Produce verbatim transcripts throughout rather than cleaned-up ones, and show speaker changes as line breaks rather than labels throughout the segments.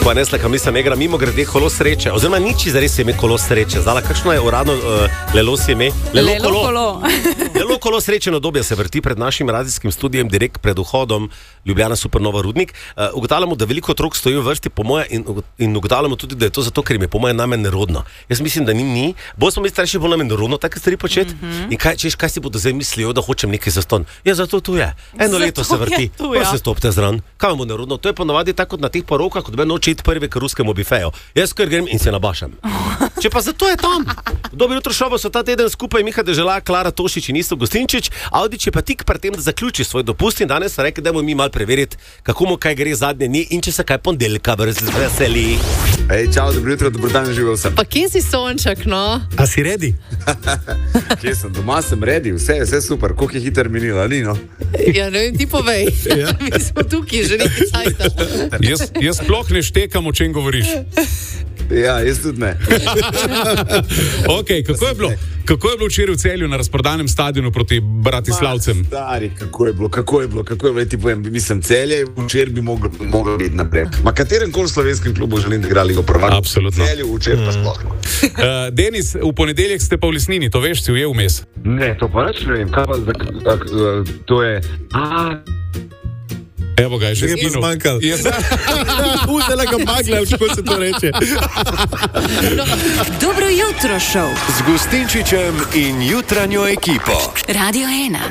ko je nesla kamisa negra, mimo grede kolo sreče, oziroma niči zares ime kolo sreče. Zdala, kakšno je uradno uh, lelos ime? Lelo,
Lelo
kolo.
kolo.
Lelo kolo srečeno dobje se vrti pred našim radijskim studijem, direkt pred vhodom Ljubljana Supernova Rudnik. Uh, ugotavljamo, da veliko otrok stoji v vrsti po moje in, in ugotavljamo tudi, da je to zato, ker jim je po moje name nerodno. Jaz mislim, da ni ni. Bolj smo mi starši bolj name nerodno take stvari početi. Mm-hmm. In kaj, češ, kaj si bodo zdaj mislijo, da hočem nekaj zaston? Ja, zato tu je. Eno zato leto se vrti.
Tu, ja.
Se stopte zran. Kaj vam bo nerodno? To je ponavadi tako na teh porokah, kot bi noče iti prvi k ruskemu bifeju. Jaz kar grem in se nabašam. Če pa zato je tam. Dobro jutro, šovo so ta teden skupaj Miha Dežela, Klara Tošič in Isto Gostinčič. Avdić je pa tik pred tem, da zaključi svoj dopust in danes so rekli, da bomo mi mal preveriti, kako mu kaj gre zadnje dni in če se kaj ponedeljka veseli.
Ej, čau, dobro jutro, dobro dan, živel sem.
Pa kje si Sonček, no?
A si ready?
Kje sem? Doma sem ready, vse, vse super. Koliko je hiter minilo, ni no?
Ja, ne vem, ti povej. Ja. Mi smo tukaj, že nekaj cajta.
Jaz, jaz sploh ne štekam, o čem govoriš.
Ja, jaz tudi ne.
Ok, kako je bilo? Kako je bilo včeraj v Celju na razprodanem stadionu proti Bratislavcem?
Ma, stari, kako je bilo, kako je bilo, kako je bilo, ti povem, mislim, Celje, včeraj bi moglo, moglo biti naprej. Ma katerem koli slovenskem klubu želim, da igrali go prvak.
Absolutno.
Celju, včeraj pa sploh.
Uh, Denis, v ponedeljek ste pa v Lesnini, to veš, si ujel vmes?
Ne, to pa neč ne vem, kaj pa, da, to je, a...
Evo ga, je že zginul.
Zmanjkal. Vzela ga magla, kako se to reče.
No, dobro jutro, šov.
Z Gostinčičem in jutranjo ekipo.
Radio ena.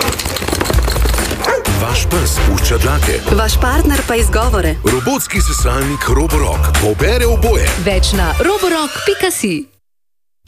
Vaš pes pušča dlake.
Vaš partner pa izgovore.
Robotski sesalnik Roborock pobere oboje.
Več na roborock pika si.